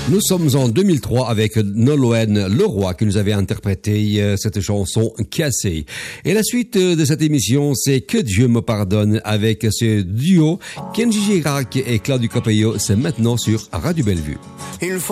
Nous sommes en 2003 avec Nolwenn Leroy qui nous avait interprété cette chanson Cassée. Et la suite de cette émission, c'est Que Dieu me pardonne avec ce duo Kenji Girac et Claudio Capello. C'est maintenant sur Radio Bellevue.